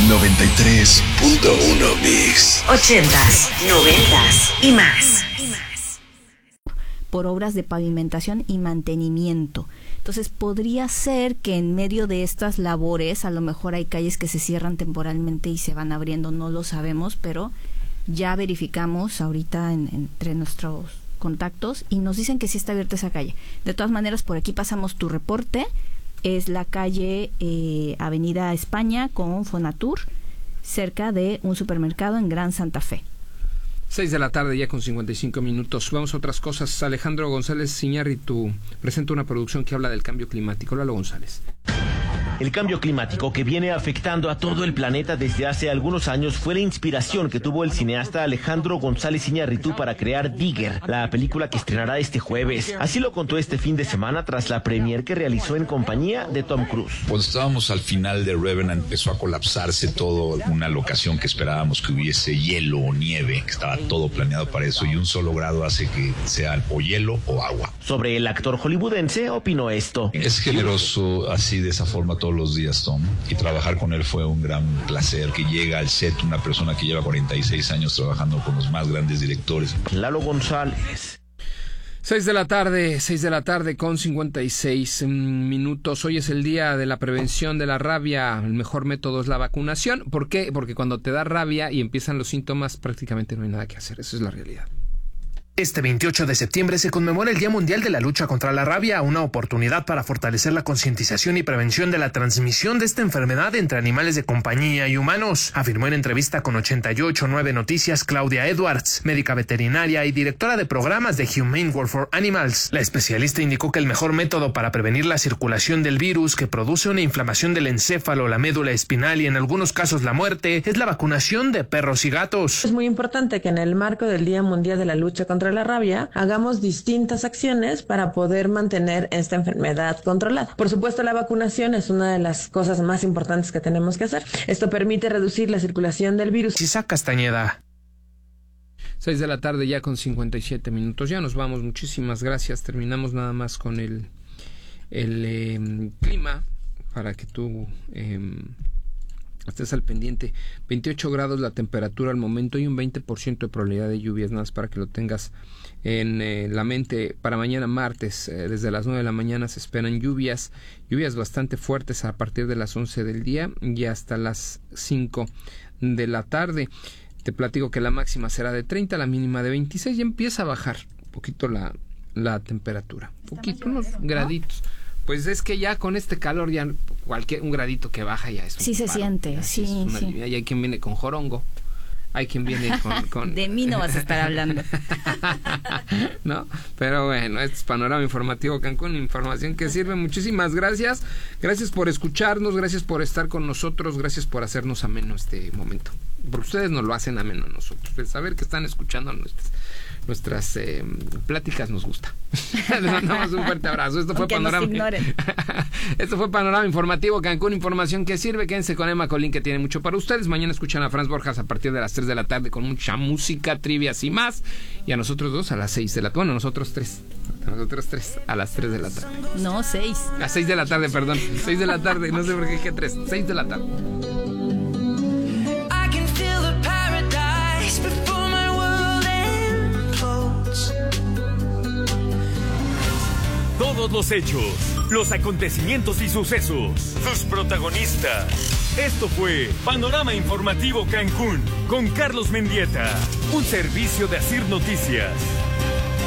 93.1 Mix. 80s, 90s y más. Por obras de pavimentación y mantenimiento. Entonces podría ser que en medio de estas labores, a lo mejor hay calles que se cierran temporalmente y se van abriendo, no lo sabemos, pero ya verificamos ahorita entre nuestros contactos y nos dicen que sí está abierta esa calle. De todas maneras, por aquí pasamos tu reporte. Es la calle Avenida España con Fonatur, cerca de un supermercado en Gran Santa Fe. 6 de la tarde ya con 55 minutos. Vamos a otras cosas. Alejandro González Iñárritu presenta una producción que habla del cambio climático. Lalo González. El cambio climático que viene afectando a todo el planeta desde hace algunos años fue la inspiración que tuvo el cineasta Alejandro González Iñárritu para crear Digger, la película que estrenará este jueves. Así lo contó este fin de semana tras la premier que realizó en compañía de Tom Cruise. Cuando estábamos al final de Revenant empezó a colapsarse todo, una locación que esperábamos que hubiese hielo o nieve, que estaba todo planeado para eso, y un solo grado hace que sea o hielo o agua. Sobre el actor hollywoodense opinó esto. Es generoso así de esa forma todos los días, Tom, y trabajar con él fue un gran placer. Que llega al set una persona que lleva 46 años trabajando con los más grandes directores. Lalo González. 6 de la tarde con 56 minutos. Hoy es el día de la prevención de la rabia. El mejor método es la vacunación. ¿Por qué? Porque cuando te da rabia y empiezan los síntomas, prácticamente no hay nada que hacer. Esa es la realidad. Este 28 de septiembre se conmemora el Día Mundial de la Lucha contra la Rabia, una oportunidad para fortalecer la concientización y prevención de la transmisión de esta enfermedad entre animales de compañía y humanos, afirmó en entrevista con 88.9 Noticias Claudia Edwards, médica veterinaria y directora de programas de Humane World for Animals. La especialista indicó que el mejor método para prevenir la circulación del virus que produce una inflamación del encéfalo, la médula espinal y en algunos casos la muerte es la vacunación de perros y gatos. Es muy importante que en el marco del Día Mundial de la Lucha contra la Rabia hagamos distintas acciones para poder mantener esta enfermedad controlada. Por supuesto, la vacunación es una de las cosas más importantes que tenemos que hacer. Esto permite reducir la circulación del virus. Isaac Castañeda. 6 de la tarde ya con 57 minutos. Ya nos vamos. Muchísimas gracias. Terminamos nada más con el clima para que tú estés al pendiente. 28 grados la temperatura al momento y un 20% de probabilidad de lluvias, nada más para que lo tengas en la mente. Para mañana martes, desde las 9 de la mañana se esperan lluvias bastante fuertes a partir de las 11 del día y hasta las 5 de la tarde. Te platico que la máxima será de 30, la mínima de 26 y empieza a bajar un poquito la temperatura. Unos graditos. Pues es que ya con este calor ya un gradito que baja ya es sí se siente, sí. Y hay quien viene con jorongo, hay quien viene con... De mí no vas a estar hablando. ¿No? Pero bueno, este es Panorama Informativo Cancún, información que sirve. Muchísimas gracias. Gracias por escucharnos, gracias por estar con nosotros, gracias por hacernos ameno este momento. Porque ustedes nos lo hacen ameno a nosotros. El saber que están escuchando nuestras pláticas nos gusta. Les mandamos un fuerte abrazo. Esto fue Panorama Informativo Cancún, información que sirve. Quédense con Emma Colín, que tiene mucho para ustedes. Mañana escuchan a Franz Borjas a partir de las 3 de la tarde con mucha música, trivias y más. Y a nosotros dos a las 6 de la tarde. Bueno, nosotros tres a las 3 de la tarde. No, 6. A 6 de la tarde, perdón. 6 de la tarde, no sé por qué dije 3. 6 de la tarde. Todos los hechos, los acontecimientos y sucesos, sus protagonistas. Esto fue Panorama Informativo Cancún con Carlos Mendieta, un servicio de Asir Noticias.